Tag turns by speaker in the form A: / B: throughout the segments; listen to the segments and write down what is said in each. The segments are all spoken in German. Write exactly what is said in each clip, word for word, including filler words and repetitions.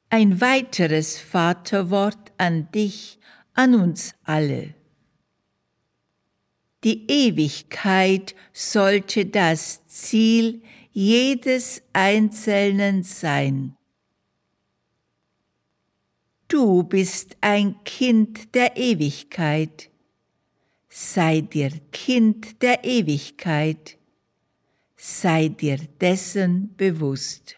A: Ein weiteres Vaterwort an dich, an uns alle. Die Ewigkeit sollte das Ziel jedes Einzelnen sein. Du bist ein Kind der Ewigkeit. Sei dir Kind der Ewigkeit. Sei dir dessen bewusst.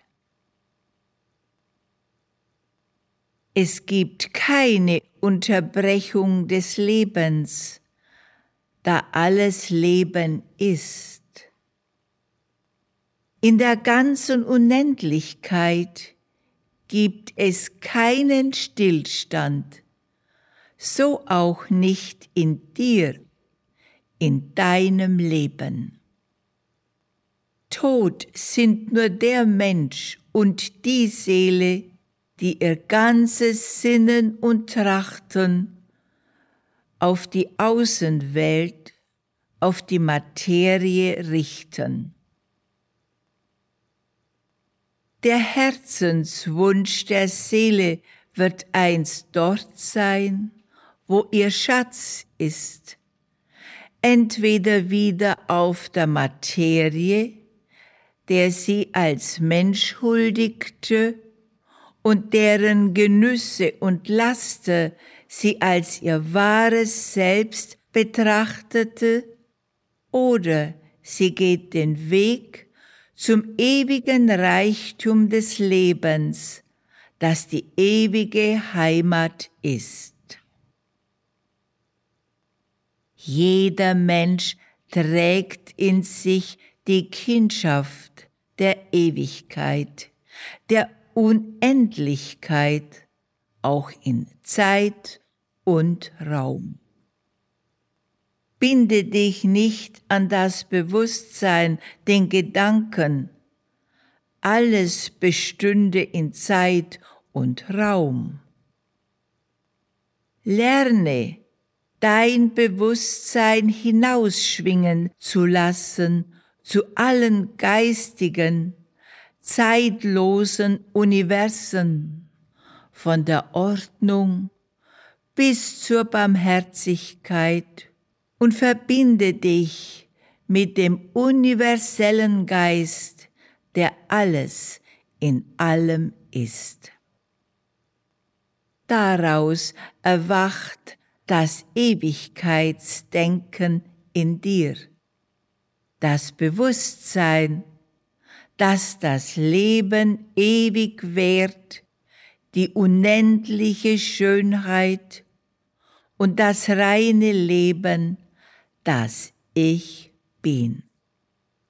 A: Es gibt keine Unterbrechung des Lebens, da alles Leben ist. In der ganzen Unendlichkeit gibt es keinen Stillstand, so auch nicht in dir, in deinem Leben. Tot sind nur der Mensch und die Seele, die ihr ganzes Sinnen und Trachten auf die Außenwelt, auf die Materie richten. Der Herzenswunsch der Seele wird einst dort sein, wo ihr Schatz ist, entweder wieder auf der Materie, der sie als Mensch huldigte und deren Genüsse und Laster sie als ihr wahres Selbst betrachtete, oder sie geht den Weg zum ewigen Reichtum des Lebens, das die ewige Heimat ist. Jeder Mensch trägt in sich die Kindschaft der Ewigkeit, der Unendlichkeit, auch in Zeit und Raum. Binde dich nicht an das Bewusstsein, den Gedanken, alles bestünde in Zeit und Raum. Lerne, dein Bewusstsein hinausschwingen zu lassen zu allen geistigen, zeitlosen Universen, von der Ordnung bis zur Barmherzigkeit, und verbinde dich mit dem universellen Geist, der alles in allem ist. Daraus erwacht das Ewigkeitsdenken in dir, das Bewusstsein, dass das Leben ewig währt, die unendliche Schönheit und das reine Leben, das ich bin.